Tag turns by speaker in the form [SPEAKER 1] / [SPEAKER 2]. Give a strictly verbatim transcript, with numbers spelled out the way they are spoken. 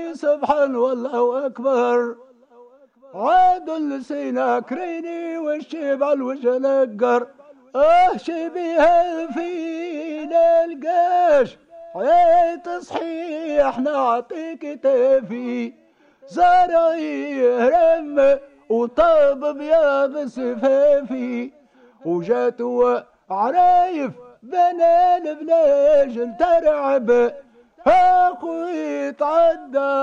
[SPEAKER 1] سبحان والله أكبر. عاد لسينا كريني والشيب الوجه نقر. اه شبيها فينا القاش حياة صحيح نعطيك تافي. زرعي هرم وطاب بياض سفافي وجات عرايف بنان بلاش ترعب. اخوي تعدى